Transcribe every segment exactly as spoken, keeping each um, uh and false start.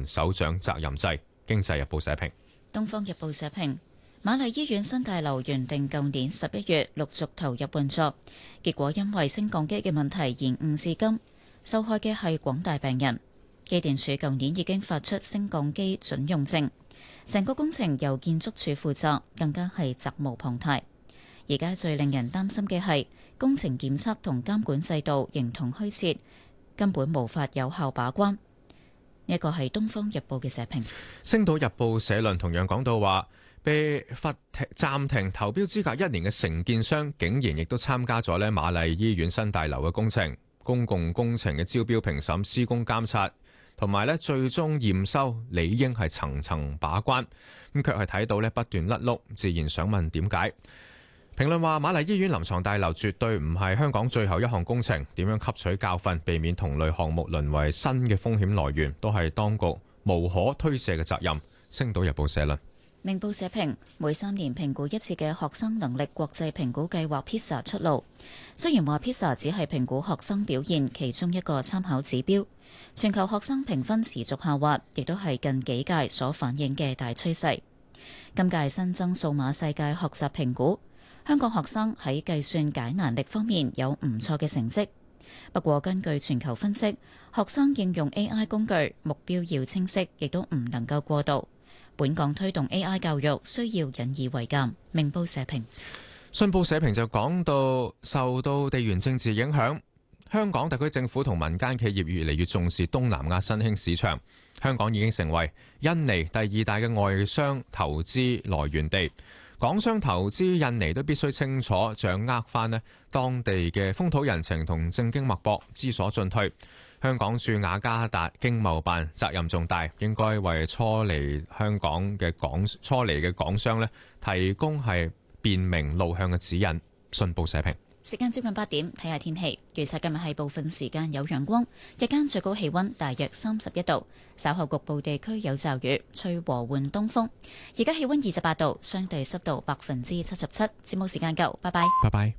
首長責任制。經濟日報社評。 東方日報社評，瑪麗醫院新大樓原定舊年十一月陸續投入運作，結果因為升降機嘅問題延誤至今，受害嘅係廣大病人。機電署舊年已經發出升降機準用證，成個工程由建築署負責，更加係責無旁貸。而家最令人擔心嘅係工程檢測同監管制度形同虛設，根本無法有效把關。呢一個係《東方日報》嘅社評。《 星島日報》社論同樣講到話，被罰暫停投標資格一年嘅承建商，竟然亦都參加咗呢瑪麗醫院新大樓嘅工程。公共工程嘅招標評審、施工監察同埋呢最終驗收，理應係層層把關，咁卻係睇到呢不斷甩碌，自然想問點解？評論話，瑪麗醫院臨床大樓絕對唔係香港最後一項工程，點樣吸取教訓，避免同類項目淪為新嘅風險來源，都係當局無可推卸嘅責任。星島日報社論。 明報社評，每三年評估一次嘅學生能力國際評估計劃 PISA 出爐。雖然話 PISA 只係評估學生表現其中一個參考指標，全球學生評分持續下滑，亦都係近幾屆所反映嘅大趨勢。今屆新增數碼世界學習評估，香港學生喺計算解難力方面有唔錯嘅成績。不過根據全球分析，學生應用 A I 工具目標要清晰，亦都唔能夠過度。本港推動 A I 教育需要引以為鑑。明報社評。 信報社評就講到，受到地緣政治影響，香港特區政府同民間企業越嚟越重視東南亞新興市場。香港已經成為印尼第二大嘅外商投資來源地。港商投資印尼都必須清楚掌握翻呢當地嘅風土人情同政經脈搏，知所進退。香港駐雅加達經貿辦責任重大，應該為初嚟香港嘅港初嚟嘅港商呢提供係便明路向嘅指引。信報社評。 時間接近八點，睇下天氣預測。今日係部分時間有陽光，日間最高氣溫大約三十一度，稍後局部地區有驟雨，吹和緩東風。而家氣溫二十八度，相對濕度百分之七十七。節目時間夠，拜拜。 拜拜。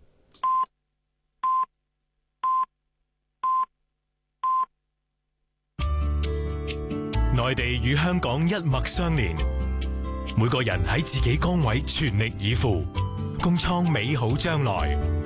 內地與香港一脈相連，每個人喺自己崗位全力以赴，共創美好將來。